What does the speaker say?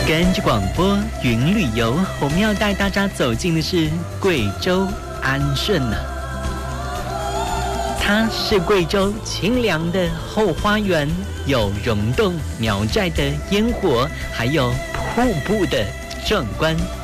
跟着广播云旅游，我们要带大家走进的是贵州安顺呢。它是贵州清凉的后花园，有溶洞苗寨的烟火，还有瀑布的壮观